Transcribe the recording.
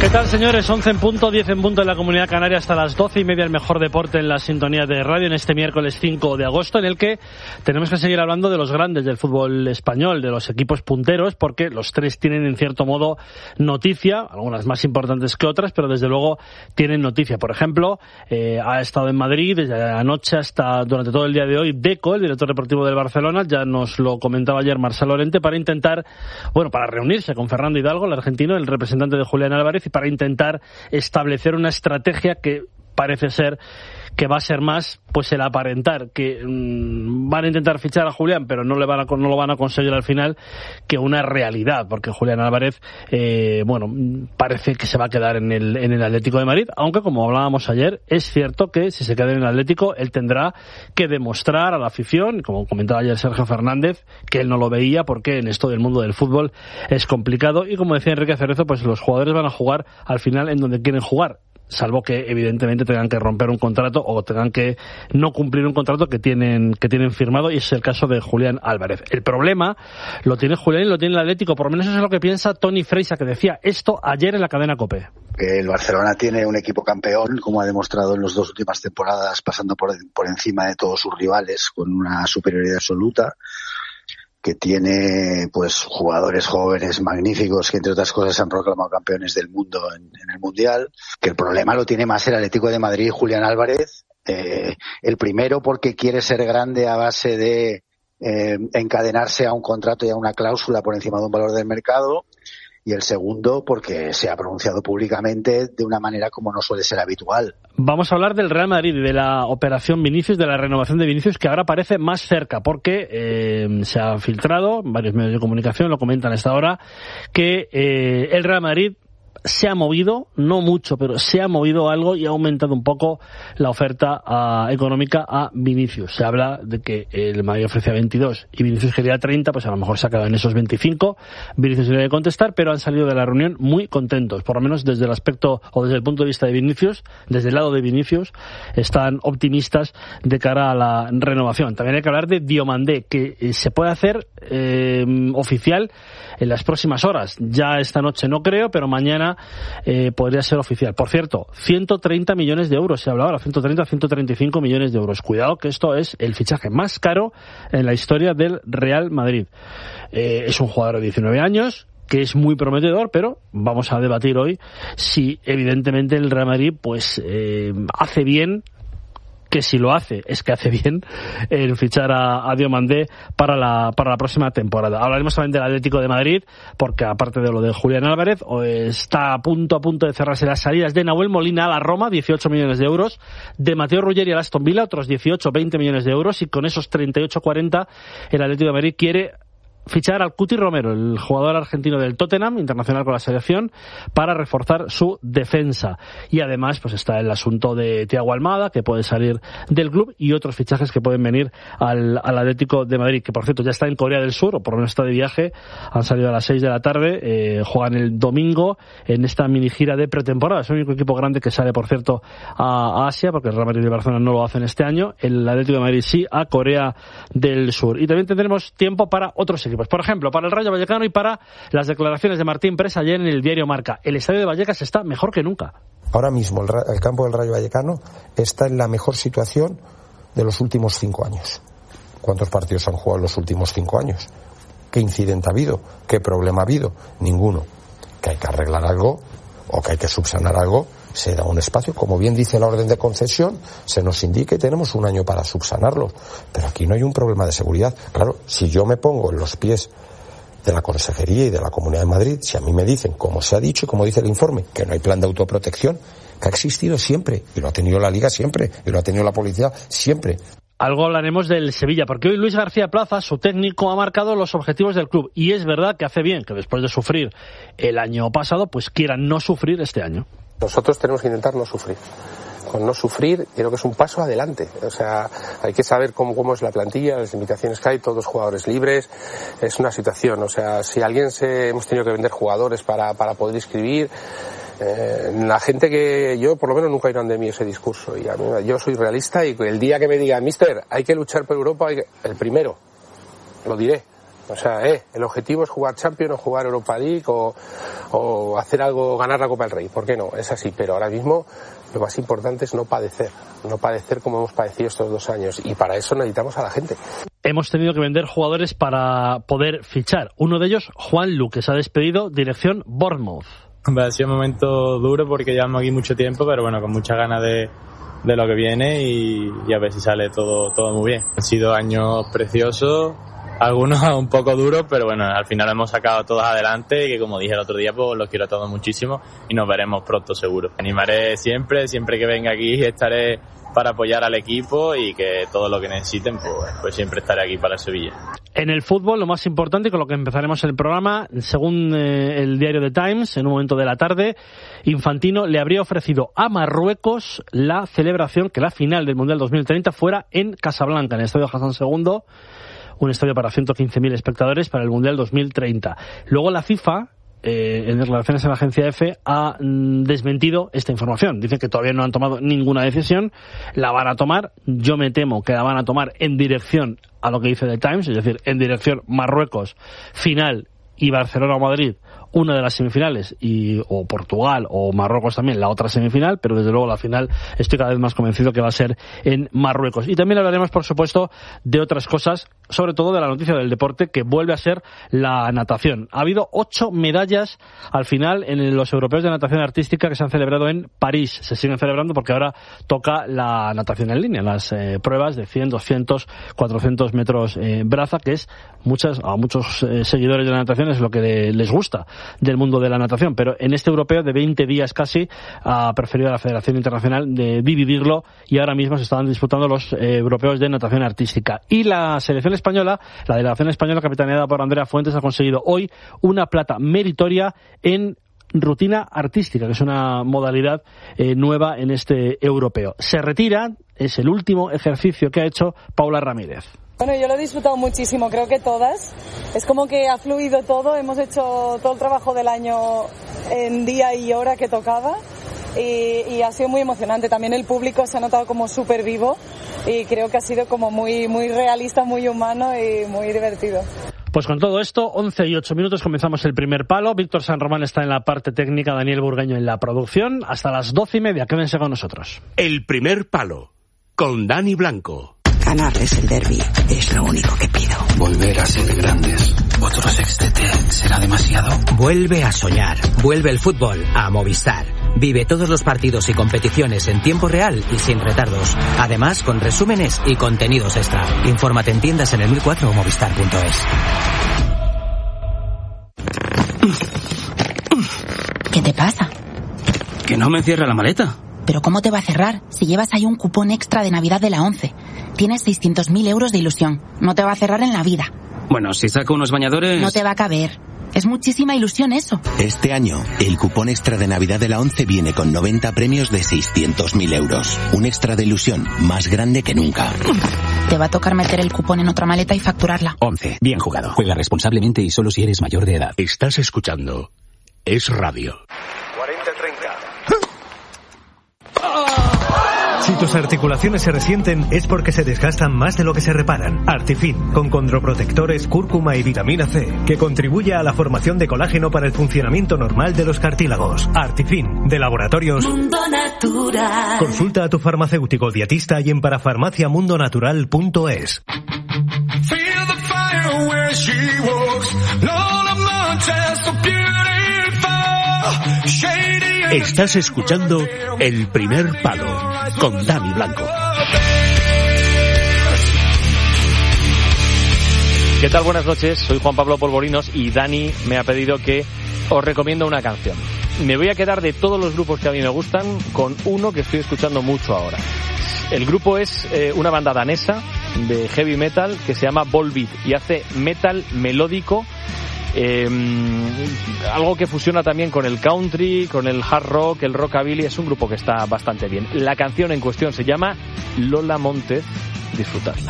¿Qué tal, señores? 11 en punto, 10 en punto en la Comunidad Canaria, hasta las 12:30 el mejor deporte en la sintonía de radio en este miércoles 5 de agosto, en el que tenemos que seguir hablando de los grandes del fútbol español, de los equipos punteros, porque los tres tienen en cierto modo noticia, algunas más importantes que otras, pero desde luego tienen noticia. Por ejemplo, ha estado en Madrid desde anoche hasta durante todo el día de hoy Deco, el director deportivo del Barcelona, ya nos lo comentaba ayer Marcel Llorente, para intentar, para reunirse con Fernando Hidalgo, el argentino, el representante de Julián Álvarez, para intentar establecer una estrategia que parece ser que va a ser más el aparentar que van a intentar fichar a Julián, pero no lo van a conseguir al final, que una realidad, porque Julián Álvarez parece que se va a quedar en el Atlético de Madrid, aunque como hablábamos ayer, es cierto que si se queda en el Atlético él tendrá que demostrar a la afición, como comentaba ayer Sergio Fernández, que él no lo veía, porque en esto del mundo del fútbol es complicado, y como decía Enrique Cerezo, los jugadores van a jugar al final en donde quieren jugar, salvo que evidentemente tengan que romper un contrato o tengan que no cumplir un contrato que tienen firmado, y es el caso de Julián Álvarez. El problema lo tiene Julián y lo tiene el Atlético, por lo menos eso es lo que piensa Toni Freisa, que decía esto ayer en la cadena COPE. Que el Barcelona tiene un equipo campeón, como ha demostrado en las dos últimas temporadas, pasando por encima de todos sus rivales con una superioridad absoluta, que tiene jugadores jóvenes magníficos que entre otras cosas se han proclamado campeones del mundo en el Mundial, que el problema lo tiene más el Atlético de Madrid y Julián Álvarez, el primero porque quiere ser grande a base de encadenarse a un contrato y a una cláusula por encima de un valor del mercado, y el segundo porque se ha pronunciado públicamente de una manera como no suele ser habitual. Vamos a hablar del Real Madrid y de la operación Vinicius, de la renovación de Vinicius, que ahora parece más cerca, porque se ha filtrado en varios medios de comunicación, lo comentan a esta hora, que el Real Madrid se ha movido, no mucho, pero se ha movido algo y ha aumentado un poco la oferta económica a Vinicius. Se habla de que el Madrid ofrecía 22 y Vinicius quería 30, a lo mejor se ha quedado en esos 25. Vinicius no debe contestar, pero han salido de la reunión muy contentos, por lo menos desde el aspecto o desde el punto de vista de Vinicius, desde el lado de Vinicius, están optimistas de cara a la renovación. También hay que hablar de Diomandé, que se puede hacer oficial en las próximas horas. Ya esta noche no creo, pero mañana podría ser oficial. Por cierto, 130 millones de euros se habla ahora, 130 a 135 millones de euros. Cuidado que esto es el fichaje más caro en la historia del Real Madrid. Es un jugador de 19 años, que es muy prometedor, pero vamos a debatir hoy si evidentemente el Real Madrid hace bien, que si lo hace, es que hace bien en fichar a Diomandé para la próxima temporada. Hablaremos también del Atlético de Madrid, porque aparte de lo de Julián Álvarez, está a punto de cerrarse las salidas de Nahuel Molina a la Roma, 18 millones de euros, de Mateo Ruggeri al Aston Villa, otros 18-20 millones de euros, y con esos 38-40 el Atlético de Madrid quiere fichar al Cuti Romero, el jugador argentino del Tottenham, internacional con la selección, para reforzar su defensa. Y además está el asunto de Thiago Almada, que puede salir del club, y otros fichajes que pueden venir al Atlético de Madrid, que por cierto ya está en Corea del Sur, o por lo menos está de viaje. Han salido a las 6 de la tarde, juegan el domingo en esta mini gira de pretemporada. Es el único equipo grande que sale, por cierto, a Asia, porque el Real Madrid y Barcelona no lo hacen este año. El Atlético de Madrid sí, a Corea del Sur. Y también tendremos tiempo para otros equipos. Por ejemplo, para el Rayo Vallecano y para las declaraciones de Martín Presa ayer en el diario Marca. El estadio de Vallecas está mejor que nunca. Ahora mismo el campo del Rayo Vallecano está en la mejor situación de los últimos 5 años. ¿Cuántos partidos han jugado en los últimos 5 años? ¿Qué incidente ha habido? ¿Qué problema ha habido? Ninguno. Que hay que arreglar algo o que hay que subsanar algo, se da un espacio, como bien dice la orden de concesión, se nos indica y tenemos un año para subsanarlo. Pero aquí no hay un problema de seguridad. Claro, si yo me pongo en los pies de la Consejería y de la Comunidad de Madrid, si a mí me dicen, como se ha dicho y como dice el informe, que no hay plan de autoprotección, que ha existido siempre, y lo ha tenido la Liga siempre, y lo ha tenido la policía siempre. Algo hablaremos del Sevilla, porque hoy Luis García Plaza, su técnico, ha marcado los objetivos del club, y es verdad que hace bien que después de sufrir el año pasado, quieran no sufrir este año. Nosotros tenemos que intentar no sufrir. Con no sufrir, creo que es un paso adelante. O sea, hay que saber cómo es la plantilla, las limitaciones que hay, todos jugadores libres. Es una situación. O sea, si hemos tenido que vender jugadores para poder inscribir. La gente que yo, por lo menos, nunca irán de mí ese discurso. Y yo soy realista y el día que me digan, mister, hay que luchar por Europa, el primero, lo diré. O sea, el objetivo es jugar Champions o jugar Europa League o hacer algo, ganar la Copa del Rey. ¿Por qué no? Es así, pero ahora mismo lo más importante es no padecer como hemos padecido estos 2 años, y para eso necesitamos a la gente. Hemos tenido que vender jugadores para poder fichar. Uno de ellos, Juanlu, que se ha despedido, dirección Bournemouth. Hombre, ha sido un momento duro porque llevamos aquí mucho tiempo, pero bueno, con muchas ganas de lo que viene y a ver si sale todo muy bien. Han sido años preciosos, algunos un poco duros, pero bueno, al final hemos sacado todos adelante, que como dije el otro día, pues los quiero a todos muchísimo y nos veremos pronto seguro. Animaré siempre que venga aquí estaré para apoyar al equipo y que todo lo que necesiten, pues siempre estaré aquí para Sevilla. En el fútbol, lo más importante, con lo que empezaremos el programa, según el diario The Times, en un momento de la tarde, Infantino le habría ofrecido a Marruecos la celebración, que la final del Mundial 2030 fuera en Casablanca, en el Estadio Hassan II, un estadio para 115.000 espectadores para el Mundial 2030. Luego la FIFA, en relaciones a la agencia EFE, ha desmentido esta información. Dicen que todavía no han tomado ninguna decisión, la van a tomar. Yo me temo que la van a tomar en dirección a lo que dice The Times, es decir, en dirección Marruecos, final, y Barcelona o Madrid, una de las semifinales, o Portugal o Marruecos también la otra semifinal, pero desde luego la final estoy cada vez más convencido que va a ser en Marruecos. Y también hablaremos, por supuesto, de otras cosas, sobre todo de la noticia del deporte, que vuelve a ser la natación. Ha habido 8 medallas al final en los europeos de natación artística que se han celebrado en París. Se siguen celebrando porque ahora toca la natación en línea, las pruebas de 100, 200, 400 metros braza, que es a muchos seguidores de la natación es lo que les gusta del mundo de la natación, pero en este europeo de 20 días casi ha preferido la Federación Internacional de dividirlo, y ahora mismo se estaban disputando los europeos de natación artística. Y la selección española, la delegación española capitaneada por Andrea Fuentes, ha conseguido hoy una plata meritoria en rutina artística, que es una modalidad nueva en este europeo. Se retira, es el último ejercicio que ha hecho Paula Ramírez. Bueno, yo lo he disfrutado muchísimo, creo que todas. Es como que ha fluido todo, hemos hecho todo el trabajo del año en día y hora que tocaba y ha sido muy emocionante. También el público se ha notado como súper vivo y creo que ha sido como muy, muy realista, muy humano y muy divertido. Pues con todo esto, 11 y 8 minutos, comenzamos el primer palo. Víctor San Román está en la parte técnica, Daniel Burgueño en la producción. Hasta las 12:30, quédense con nosotros. El primer palo, con Dani Blanco. Ganarles el derbi es lo único que pido. Volver a ser grandes. ¿Otro sextete será demasiado? Vuelve a soñar. Vuelve el fútbol a Movistar. Vive todos los partidos y competiciones en tiempo real y sin retardos. Además, con resúmenes y contenidos extra. Infórmate en tiendas en el 1004 o movistar.es. ¿Qué te pasa? Que no me cierra la maleta. ¿Pero cómo te va a cerrar si llevas ahí un cupón extra de Navidad de la 11? Tienes 600.000 euros de ilusión. No te va a cerrar en la vida. Bueno, si saco unos bañadores... No te va a caber. Es muchísima ilusión eso. Este año, el cupón extra de Navidad de la 11 viene con 90 premios de 600.000 euros. Un extra de ilusión más grande que nunca. Te va a tocar meter el cupón en otra maleta y facturarla. 11. Bien jugado. Juega responsablemente y solo si eres mayor de edad. Estás escuchando Es Radio. 40-30. Si tus articulaciones se resienten es porque se desgastan más de lo que se reparan. Artifin, con condroprotectores, cúrcuma y vitamina C, que contribuye a la formación de colágeno para el funcionamiento normal de los cartílagos. Artifin, de Laboratorios Mundo Natural. Consulta a tu farmacéutico dietista y en parafarmaciamundonatural.es. Estás escuchando El Primer Palo, con Dani Blanco. ¿Qué tal? Buenas noches, soy Juan Pablo Polvorinos y Dani me ha pedido que os recomiendo una canción. Me voy a quedar de todos los grupos que a mí me gustan con uno que estoy escuchando mucho ahora. El grupo es una banda danesa de heavy metal que se llama Volbeat y hace metal melódico. Algo que fusiona también con el country, con el hard rock, el rockabilly. Es un grupo que está bastante bien. La canción en cuestión se llama Lola Montez. Disfrutadla.